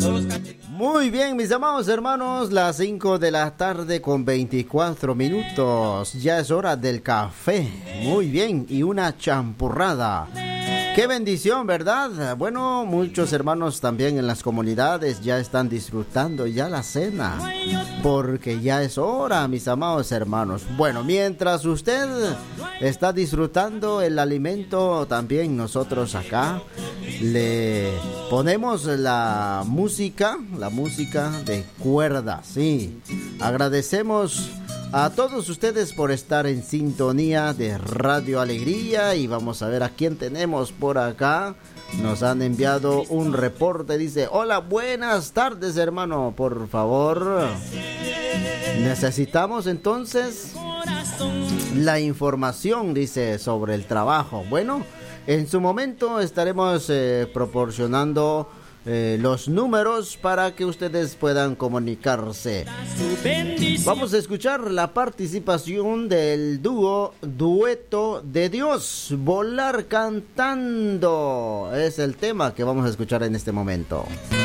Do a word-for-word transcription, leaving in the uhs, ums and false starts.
Muy bien, mis amados hermanos, las cinco de la tarde con veinticuatro minutos. Ya es hora del café. Muy bien, y una champurrada. ¡Qué bendición!, ¿verdad? Bueno, muchos hermanos también en las comunidades ya están disfrutando ya la cena, porque ya es hora, mis amados hermanos. Bueno, mientras usted está disfrutando el alimento, también nosotros acá le ponemos la música, la música de cuerda, sí. Agradecemos a todos ustedes por estar en sintonía de Radio Alegría y vamos a ver a quién tenemos por acá. Nos han enviado un reporte, dice: hola, buenas tardes, hermano, por favor. Necesitamos entonces la información, dice, sobre el trabajo. Bueno, en su momento estaremos eh, proporcionando Eh, los números para que ustedes puedan comunicarse. Vamos a escuchar la participación del dúo Dueto de Dios. Volar cantando es el tema que vamos a escuchar en este momento.